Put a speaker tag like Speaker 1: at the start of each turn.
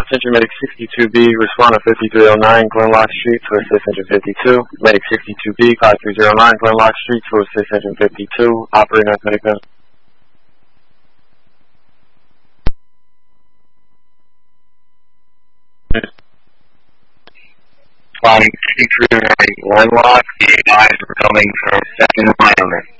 Speaker 1: Attention Medic 62B, respond to 5309 Glenlock Street to assist engine 52. Medic 62B, 5309 Glenlock Street to assist engine 52. Operator at Medic.
Speaker 2: Responding 5309 Glenlock, the advised we're coming from second environment.